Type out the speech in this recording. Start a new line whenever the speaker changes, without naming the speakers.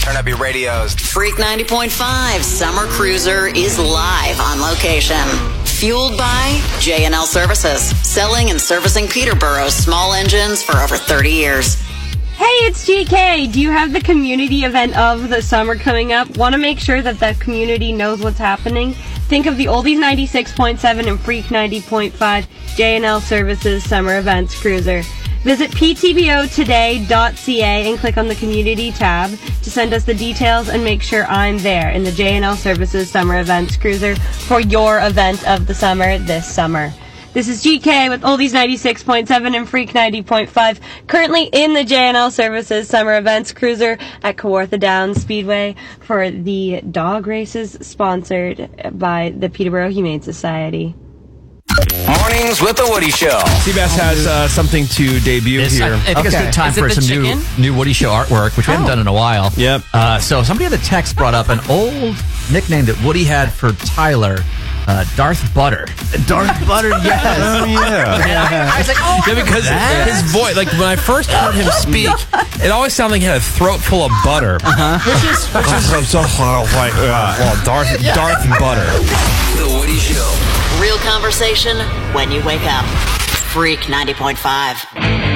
Turn up your radios.
Freak 90.5 Summer Cruiser is live on location. Fueled by J&L Services, selling and servicing Peterborough's small engines for over 30 years.
Hey, it's GK. Do you have the community event of the summer coming up? Want to make sure that the community knows what's happening? Think of the Oldies 96.7 and Freak 90.5 J&L Services Summer Events Cruiser. Visit ptbotoday.ca and click on the community tab to send us the details and make sure I'm there in the J&L Services Summer Events Cruiser for your event of the summer this summer. This is GK with Oldies 96.7 and Freak 90.5, currently in the J&L Services Summer Events Cruiser at Kawartha Downs Speedway for the dog races sponsored by the Peterborough Humane Society.
Mornings with the Woody Show.
Seabass has something to debut here.
I think it's a good time for some new Woody Show artwork, which we haven't done in a while.
Yep.
So somebody in the text brought up an old nickname that Woody had for Tyler, Darth Butter.
Darth Butter, yes. Oh, yeah.
I was like, oh,
yeah, because his voice, like when I first heard him speak, it always sounded like he had a throat full of butter.
which is
so like Darth Butter.
The Woody Show.
Real conversation when you wake up. Freak 90.5.